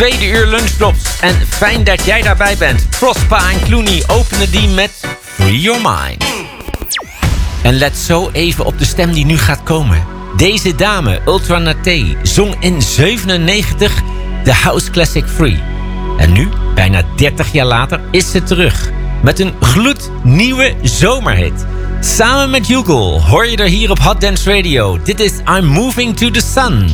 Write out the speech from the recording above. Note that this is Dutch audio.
tweede uur Lunchbox. En fijn dat jij daarbij bent. Prospa en Clooney openen die met Free Your Mind. En let zo even op de stem die nu gaat komen. Deze dame, Ultra Naté, zong in 97 de house classic Free. En nu, bijna 30 jaar later, is ze terug. Met een gloednieuwe zomerhit. Samen met Hugo hoor je er hier op Hot Dance Radio. Dit is I'm Moving to the Sun.